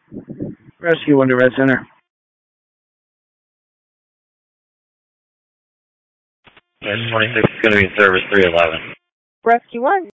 Rescue 1 to Red Center. Red 26 is going to be service 311. Rescue 1.